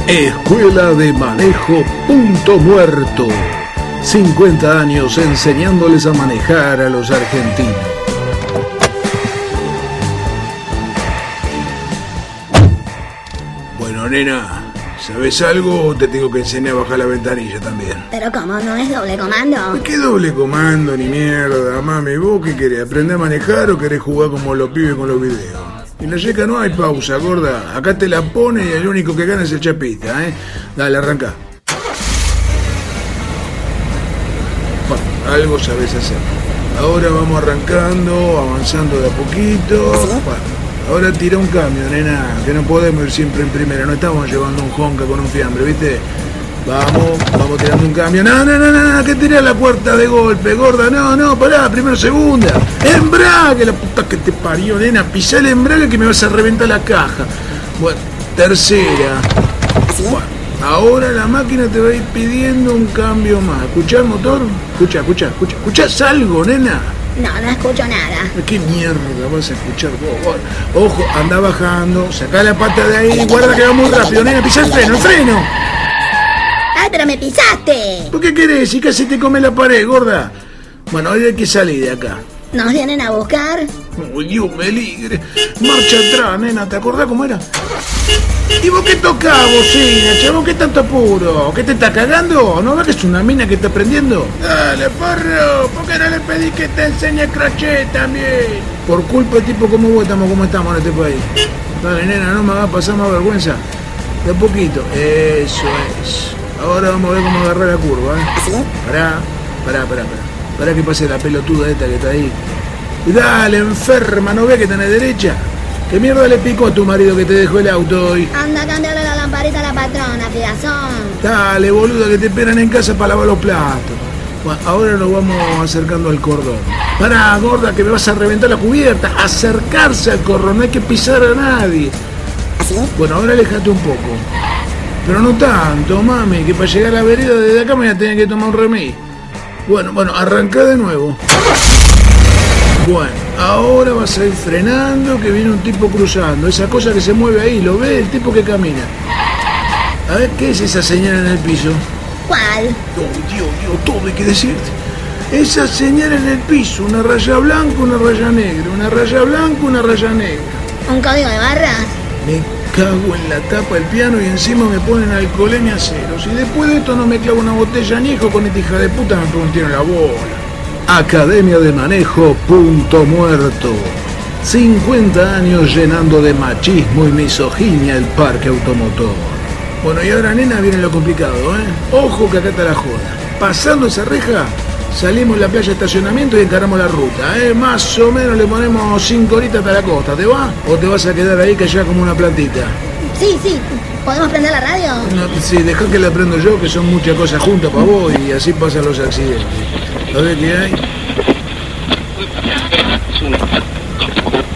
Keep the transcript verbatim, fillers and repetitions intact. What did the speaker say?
Escuela de Manejo Punto Muerto. cincuenta años enseñándoles a manejar a los argentinos. Bueno, nena, ¿sabes algo o te tengo que enseñar a bajar la ventanilla también? Pero ¿cómo? ¿No es doble comando? ¿Qué doble comando ni mierda, mami? ¿Vos qué querés? ¿Aprender a manejar o querés jugar como los pibes con los videos? En la yeca no hay pausa, gorda. Acá te la pone y el único que gana es el chapista, ¿eh? Dale, arranca. Bueno, algo sabés hacer. Ahora vamos arrancando, avanzando de a poquito. Bueno, ahora tira un cambio, nena, que no podemos ir siempre en primera. No estamos llevando un honka con un fiambre, ¿viste? Vamos, vamos tirando un cambio. No, no, no, no, que tiré la puerta de golpe, gorda. No, no, pará, primero segunda. Embrague, la puta que te parió, nena. Pisá el embrague que me vas a reventar la caja. Bueno, tercera. Bueno, ahora la máquina te va a ir pidiendo un cambio más. ¿Escuchás el motor? Escucha, escucha, escucha. ¿Escuchás algo, nena? No, no escucho nada. ¿Qué mierda vas a escuchar vos? Ojo, anda bajando, sacá la pata de ahí. Guarda que va muy rápido, nena. Pisá el freno, el freno. ¡Ay, pero me pisaste! ¿Por qué querés? Si casi te come la pared, gorda. Bueno, hoy hay que salir de acá. ¿Nos vienen a buscar? Uy, Dios me ligre. Marcha atrás, nena. ¿Te acordás cómo era? ¿Y vos qué tocás, bocina, chabón? ¿Qué tanto apuro? ¿Qué te está cagando? ¿No ves que es una mina que está prendiendo? Dale, porro. ¿Por qué no le pedís que te enseñe crochet también? Por culpa de tipo como vos estamos como estamos en este país. Dale, nena, no me hagas pasar más vergüenza. De a poquito. Eso es. Ahora vamos a ver cómo agarrar la curva, ¿eh? Pará, pará, pará, pará. Pará que pase la pelotuda esta que está ahí. Y dale, enferma, ¿no ves que tenés derecha? ¿Qué mierda le picó a tu marido que te dejó el auto hoy? Anda a cambiarle la lamparita a la patrona, figazón. Dale, boluda, que te esperan en casa para lavar los platos. Bueno, ahora nos vamos acercando al cordón. Pará, gorda, que me vas a reventar la cubierta. Acercarse al cordón, no hay que pisar a nadie. ¿Así? Bueno, ahora alejate un poco. Pero no tanto, mami, que para llegar a la vereda desde acá me voy a tener que tomar un remis. Bueno, bueno, arrancá de nuevo. Bueno, ahora vas a ir frenando, que viene un tipo cruzando. Esa cosa que se mueve ahí, ¿lo ves? El tipo que camina. A ver, ¿qué es esa señal en el piso? ¿Cuál? Oh, Dios, Dios, todo hay que decirte. Esa señal en el piso, una raya blanca, una raya negra, una raya blanca, una raya negra. ¿Un código de barras? Me cago en la tapa del piano y encima me ponen alcoholemia cero. Si después de esto no me clavo una botella añejo, con esta hija de puta me pongo un tiro en la bola. Academia de Manejo Punto Muerto. cincuenta años llenando de machismo y misoginia el parque automotor. Bueno, y ahora, nena, viene lo complicado, ¿eh? Ojo que acá está la joda. Pasando esa reja, salimos en la playa de estacionamiento y encaramos la ruta, ¿eh? Más o menos le ponemos cinco horitas hasta la costa. ¿Te va? ¿O te vas a quedar ahí callada como una plantita? Sí, sí. ¿Podemos prender la radio? No, sí, dejá que la prendo yo, que son muchas cosas juntas para vos y así pasan los accidentes. A ver qué hay.